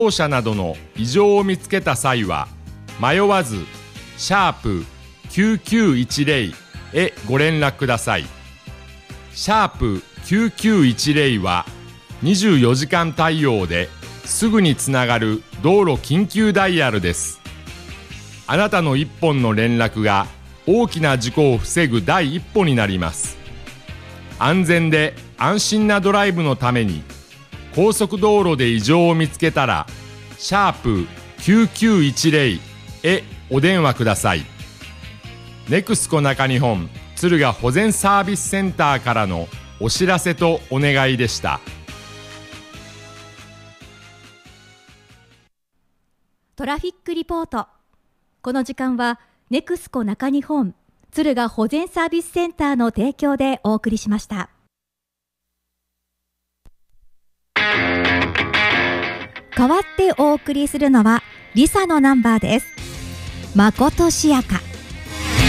車などの異常を見つけた際は、迷わず#9910へご連絡ください。#9910は24時間対応ですぐにつながる道路緊急ダイヤルです。あなたの一本の連絡が大きな事故を防ぐ第一歩になります。安全で安心なドライブのために、高速道路で異常を見つけたら#9910へお電話ください。ネクスコ中日本敦賀保全サービスセンターからのお知らせとお願いでした。 トラフィックリポート。この時間はネクスコ中日本敦賀保全サービスセンターの提供でお送りしました。代わってお送りするのはリサのナンバーです。まことしやか。